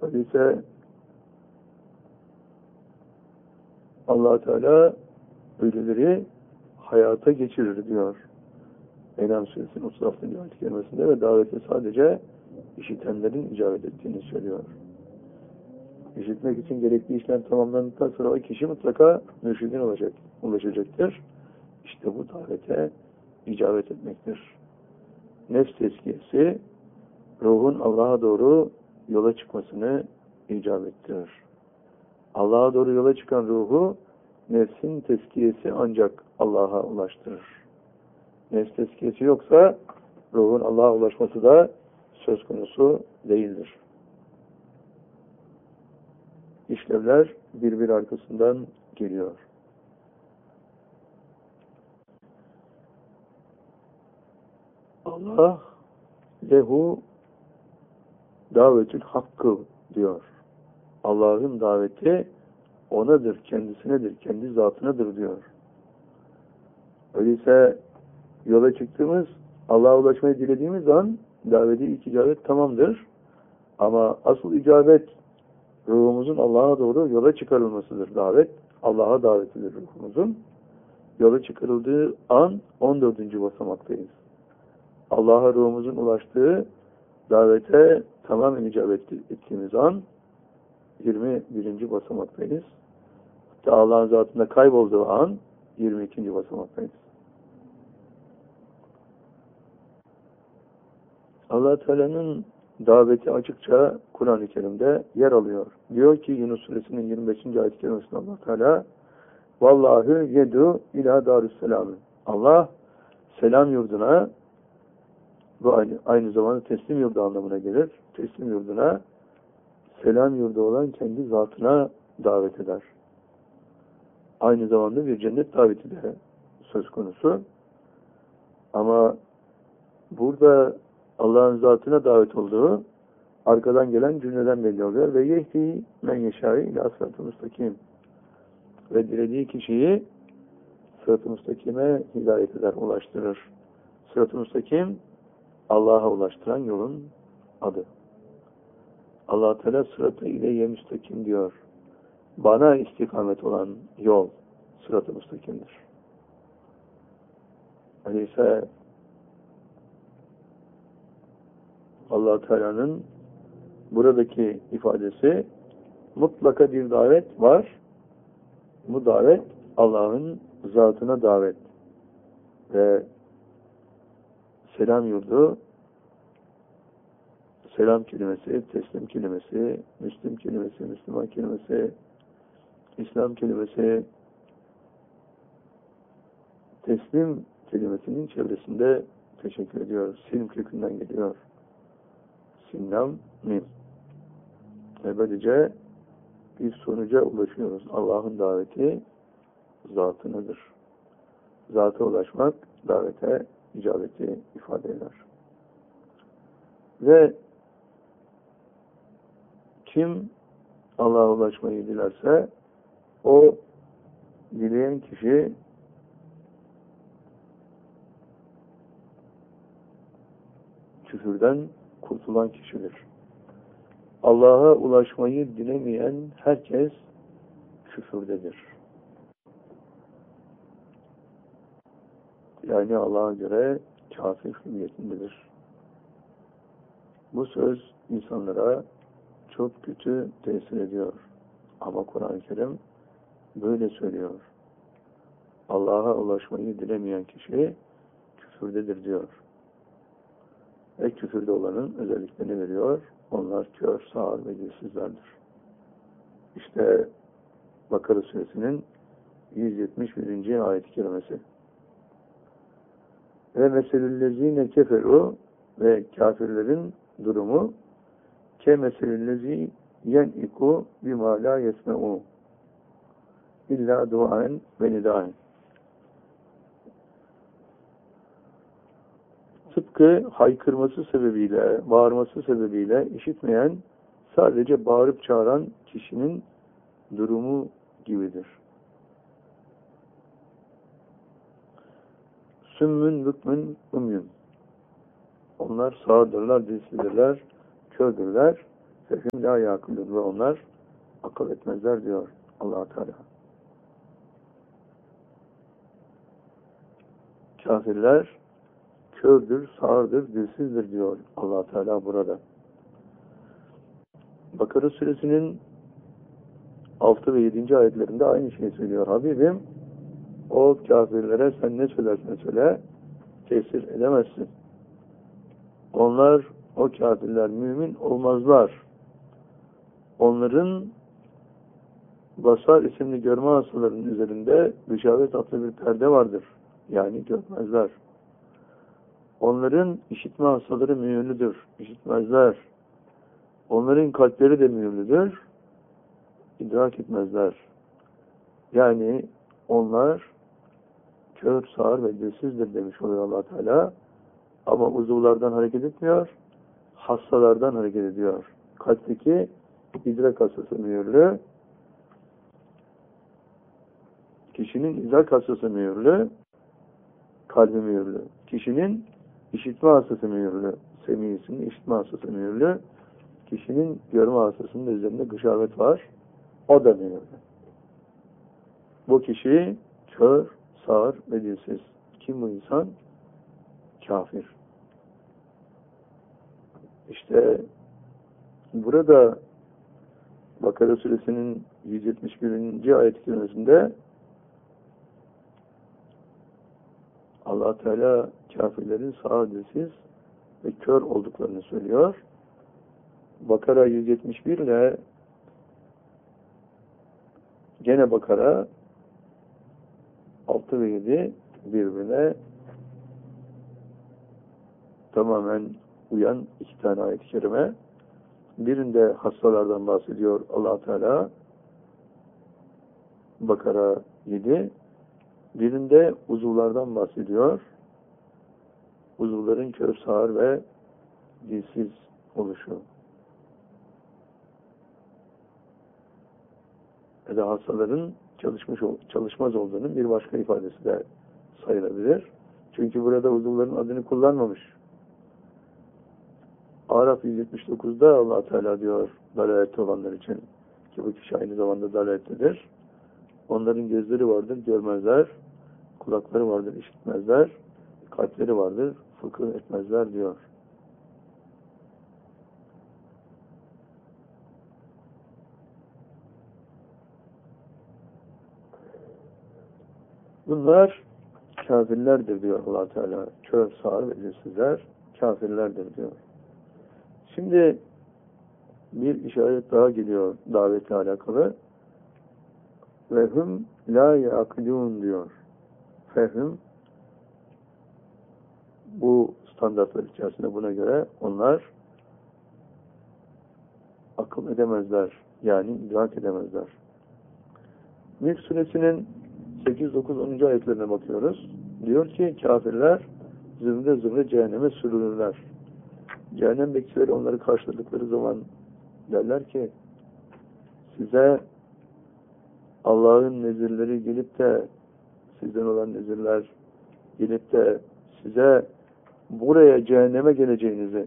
Öyleyse Allah Teala ölüleri hayata geçirir diyor. Enam Suresinin 36. ayet-i kerimesinde ve davete sadece işitenlerin icabet ettiğini söylüyor. İşitmek için gerekli işlem tamamlandıktan sonra o kişi mutlaka mürşidine ulaşacaktır. İşte bu davete icabet etmektir. Nefs tezkiyesi, ruhun Allah'a doğru yola çıkmasını icap ettirir. Allah'a doğru yola çıkan ruhu, nefsin tezkiyesi ancak Allah'a ulaştırır. Nefs tezkiyesi yoksa, ruhun Allah'a ulaşması da söz konusu değildir. İşlevler birbiri arkasından geliyor. Allah lehu davetül hakkı diyor. Allah'ın daveti onadır, kendisinedir, kendi zatınadır diyor. Öyleyse yola çıktığımız, Allah'a ulaşmayı dilediğimiz an daveti ilk icabet tamamdır. Ama asıl icabet ruhumuzun Allah'a doğru yola çıkarılmasıdır davet. Allah'a davetidir ruhumuzun. Yola çıkarıldığı an 14. basamaktayız. Allah'a ruhumuzun ulaştığı davete tamamen icabet ettiğimiz an 21. basamaktayız. Hatta Allah'ın zatında kaybolduğu an 22. basamaktayız. Allah Teala'nın daveti açıkça Kur'an-ı Kerim'de yer alıyor. Diyor ki Yunus Suresinin 25. ayet-i kerimesinde Allah Teala Vallahu yedu ila darüsselam'ı. Allah selam yurduna, bu aynı zamanda teslim yurdu anlamına gelir. Teslim yurduna, selam yurdu olan kendi zatına davet eder. Aynı zamanda bir cennet daveti de söz konusu. Ama burada Allah'ın zatına davet olduğu arkadan gelen cümleden belli oluyor. Ve yehdi men yeşâi ilâ sırat-ı müstakim. Ve dilediği kişiyi sırat-ı müstakime hidayet eder, ulaştırır. Sırat-ı müstakim Allah'a ulaştıran yolun adı. Allah Teala sırat-ı ileyye müstakim diyor. Bana istikamet olan yol sırat-ı müstakimdir. Öyleyse Allah Teala'nın buradaki ifadesi mutlaka bir davet var. Bu davet Allah'ın zatına davet ve selam yurdu, selam kelimesi, teslim kelimesi, müslim kelimesi, Müslüman kelimesi, İslam kelimesi, teslim kelimesinin çevresinde teşekkür ediyor. Silm kökünden geliyor. Sinlam, mim. Ve böylece bir sonuca ulaşıyoruz. Allah'ın daveti zatınıdır. Zata ulaşmak, davete icabeti ifade eder. Ve kim Allah'a ulaşmayı dilerse o dileyen kişi küfürden kurtulan kişidir. Allah'a ulaşmayı dilemeyen herkes küfürdedir. Yani Allah'a göre kafir hüviyetindedir. Bu söz insanlara çok kötü tesir ediyor. Ama Kur'an-ı Kerim böyle söylüyor. Allah'a ulaşmayı dilemeyen kişi küfürdedir diyor. Ve küfürde olanın özelliklerini veriyor. Onlar kör, sağır ve dilsizlerdir. İşte Bakara Suresinin 171. ayet-i kerimesi. Ve meselüllezine keferu ve kafirlerin durumu kemeselüllezi yen'iku bima la yesme'u illa duaen ve nidaen. Tıpkı haykırması sebebiyle, bağırması sebebiyle işitmeyen, sadece bağırıp çağıran kişinin durumu gibidir. Sümmün, bükmün, umyun. Onlar sağırdırlar, dilsizdirler, kördürler. Fehim la yakılun ve onlar akıl etmezler diyor Allah Teala. Kafirler kördür, sağırdır, dilsizdir diyor Allah Teala burada. Bakara suresinin 6 ve 7. ayetlerinde aynı şeyi söylüyor. Habibim, o kafirlere sen ne söylersen söyle, tesir edemezsin. Onlar, o kafirler mümin olmazlar. Onların basar isimli görme hastalarının üzerinde gışavet adlı bir perde vardır. Yani görmezler. Onların işitme hastaları mühürlüdür. İşitmezler. Onların kalpleri de mühürlüdür. İdrak etmezler. Yani onlar kör, sağır ve dilsizdir demiş oluyor Allah Teala. Ama uzuvlardan hareket etmiyor, hastalardan hareket ediyor. Kalpteki idrak hastası mühürlü, kişinin idrak hastası mühürlü, kalbi mühürlü. Kişinin işitme hastası mühürlü, semisinin işitme hastası mühürlü. Kişinin görme hastasının üzerinde gışavet var, o da mühürlü. Bu kişi kör, sağır ve dilsiz. Kim bu insan? Kafir. İşte burada Bakara suresinin 171. ayet-i kerimesinde Allah Teala kafirlerin sağır, dilsiz ve kör olduklarını söylüyor. Bakara 171 ile gene Bakara 6 ve 7 birbirine tamamen uyan iki tane ayet-i kerime. Birinde hastalardan bahsediyor Allah Teala, Bakara 7. Birinde uzuvlardan bahsediyor. Uzuvların kör, sağır ve dilsiz oluşu. Ve de hastaların çalışmaz olduğunun bir başka ifadesi de sayılabilir. Çünkü burada uzuvların adını kullanmamış. Araf 179'da Allah Teala diyor dalalette olanlar için ki bu kişi aynı zamanda dalalettedir. Onların gözleri vardır, görmezler. Kulakları vardır, işitmezler. Kalpleri vardır, fıkıh etmezler diyor. Bunlar kafirlerdir diyor Allah Teala. Kör, sağır ve dilsizler kafirlerdir diyor. Şimdi bir işaret daha geliyor davetle alakalı. Ve hum la yaqilun diyor. Fehim bu standartlar içerisinde buna göre onlar akıl edemezler. Yani idrak edemezler. Mülk suresinin 8, 9, 10. ayetlerine bakıyoruz. Diyor ki kafirler zümre zümre cehenneme sürülürler. Cehennem bekçileri onları karşıladıkları zaman derler ki size Allah'ın nezirleri gelip de sizden olan nezirler gelip de size buraya cehenneme geleceğinizi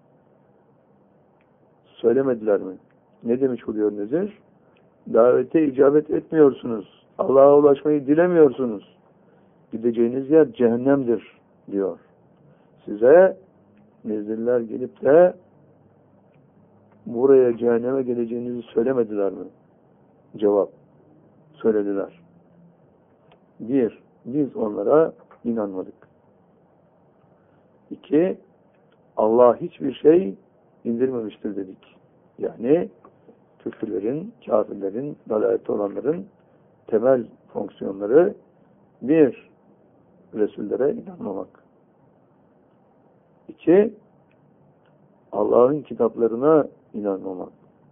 söylemediler mi? Ne demiş oluyor nezir? Davete icabet etmiyorsunuz. Allah'a ulaşmayı dilemiyorsunuz. Gideceğiniz yer cehennemdir diyor. Size nezirler gelip de buraya cehenneme geleceğinizi söylemediler mi? Cevap. Söylediler. Bir, biz onlara inanmadık. İki, Allah hiçbir şey indirmemiştir dedik. Yani küfürlerin, kafirlerin, dalalette olanların temel fonksiyonları bir, Resullere inanmamak. İki, Allah'ın kitaplarına inanmamak.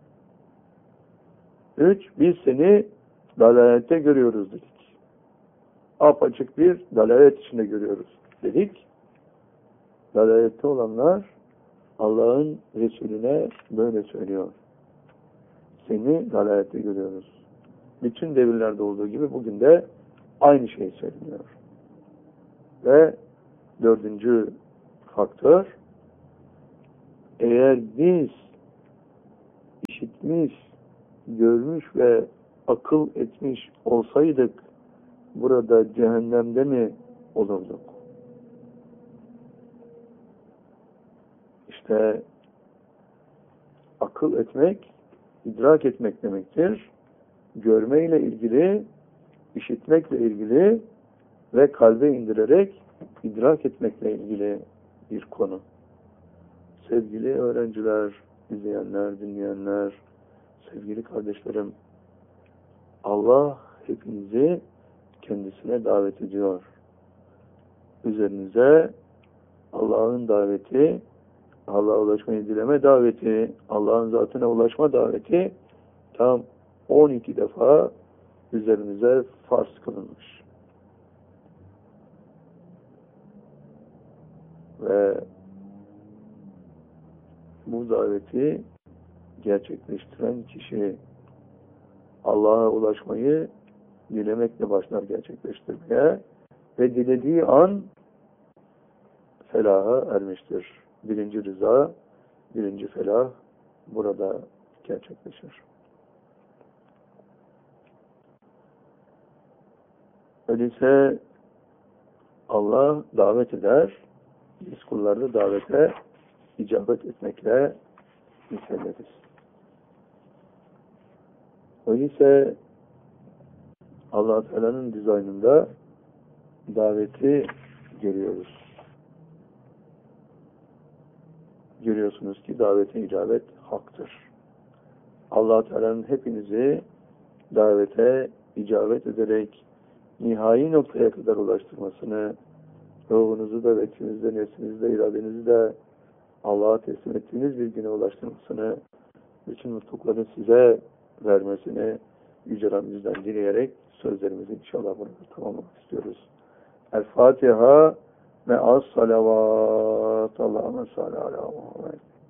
Üç, biz seni dalalette görüyoruz dedik. Apaçık bir dalalet içinde görüyoruz dedik. Dalalette olanlar Allah'ın Resulüne böyle söylüyor. Seni dalalette görüyoruz. Bütün devirlerde olduğu gibi bugün de aynı şey söyleniyor. Ve dördüncü faktör, eğer biz işitmiş, görmüş ve akıl etmiş olsaydık burada cehennemde mi olurduk? İşte akıl etmek, idrak etmek demektir. Görmeyle ilgili, işitmekle ilgili ve kalbe indirerek idrak etmekle ilgili bir konu. Sevgili öğrenciler, izleyenler, dinleyenler, sevgili kardeşlerim, Allah hepinizi kendisine davet ediyor. Üzerinize Allah'ın daveti, Allah'a ulaşmayı dileme daveti, Allah'ın zatına ulaşma daveti tam 12 defa üzerinize farz kılınmış. Ve bu daveti gerçekleştiren kişi Allah'a ulaşmayı dilemekle başlar gerçekleştirmeye ve dilediği an felaha ermiştir. Birinci rıza, birinci felah burada gerçekleşir. Öyleyse Allah davet eder, biz kulları davete icabet etmekle mükellefiz. Öyleyse Allah Teala'nın dizaynında daveti görüyoruz. Görüyorsunuz ki davete icabet haktır. Allah Teala'nın hepinizi davete icabet ederek nihai noktaya kadar ulaştırmasını, ruhunuzu da, veçinizi de, nefsinizi de, iradenizi de Allah'a teslim ettiğiniz bir güne ulaştırmasını, bütün mutlulukları size vermesini Yüce Rabbimizden dileyerek sözlerimizi inşallah burada tamamlamak istiyoruz. El-Fatiha me'as salavat. Allahümme salli ala Muhammed.